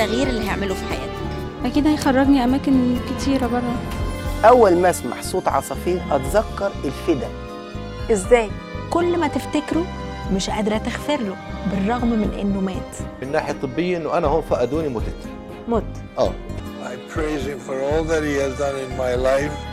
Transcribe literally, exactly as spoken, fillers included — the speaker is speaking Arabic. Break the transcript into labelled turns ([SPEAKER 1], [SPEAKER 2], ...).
[SPEAKER 1] التغيير اللي هيعمله في حياتنا.
[SPEAKER 2] أكيد هيخرجني أماكن كتيرة برا.
[SPEAKER 3] أول ما أسمع صوت عصافير أتذكر الفدا.
[SPEAKER 4] إزاي؟
[SPEAKER 1] كل ما تفتكره مش قادرة تغفر له بالرغم من إنه مات.
[SPEAKER 5] من ناحية طبية إنه أنا هون فقدوني متت.
[SPEAKER 4] مت.
[SPEAKER 5] آه.
[SPEAKER 6] I praise him for all that he has done in my life.